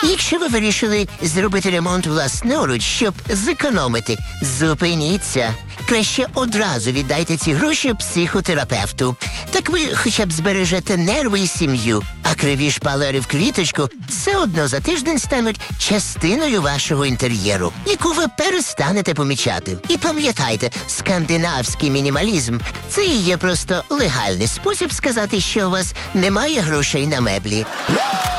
Якщо ви вирішили зробити ремонт власноруч, щоб зекономити, зупиніться. Краще одразу віддайте ці гроші психотерапевту. Так ви хоча б збережете нерви і сім'ю, а криві шпалери в квіточку все одно за тиждень стануть частиною вашого інтер'єру, яку ви перестанете помічати. І пам'ятайте, скандинавський мінімалізм – це і є просто легальний спосіб сказати, що у вас немає грошей на меблі.